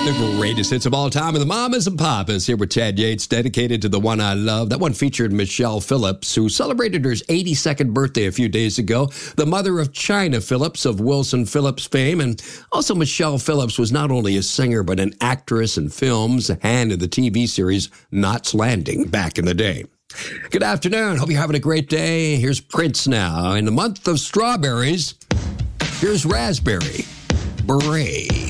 The greatest hits of all time and the mamas and papas here with Chad Yates, dedicated to the one I love. That one featured Michelle Phillips, who celebrated her 82nd birthday a few days ago, the mother of China Phillips of Wilson Phillips fame. And also Michelle Phillips was not only a singer, but an actress in films and in the TV series Knots Landing back in the day. Good afternoon. Hope you're having a great day. Here's Prince now. In the month of strawberries, here's Raspberry Beret.